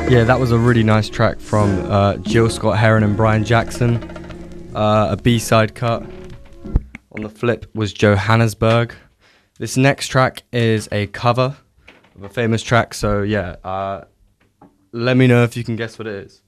Yeah, that was a really nice track from Jill Scott Heron and Brian Jackson. A B-side cut. On the flip was Johannesburg. This next track is a cover of a famous track, so yeah, let me know if you can guess what it is.